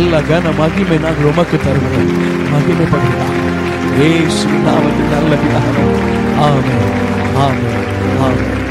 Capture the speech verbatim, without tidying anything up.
எல்லா கன மகிமை நாங்கள் உமக்கு தருகிறோம். மகிமைப்படுகிறார் இயேசுவின் நாமத்தில் நல்ல பிதாவே. ஆமென், ஆமென், ஆமென்.